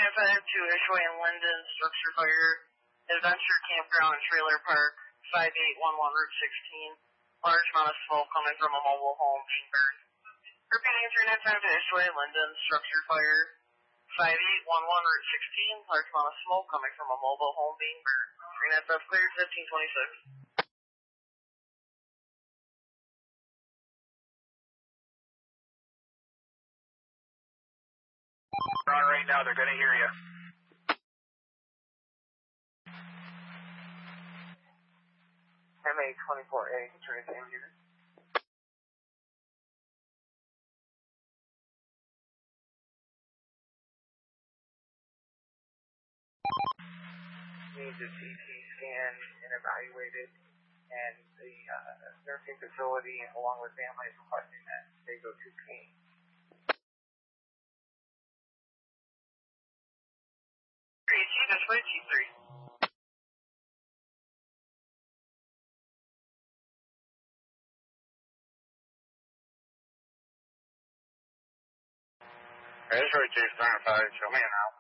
5 to Ishway and Linden, structure fire, Adventure Campground and Trailer Park, 5811 Route 16, large amount of smoke coming from a mobile home being burned. Repeating 395 to Ishway, Linden, structure fire, 5811 Route 16, large amount of smoke coming from a mobile home being burned. 395 cleared, 1526. Right now, they're going to hear you. MA24A, turn to unit. Needs a CT scan and evaluated, and the nursing facility, along with families, requesting that they go to pain. This way, G3. This way, Chief 5, show me an out.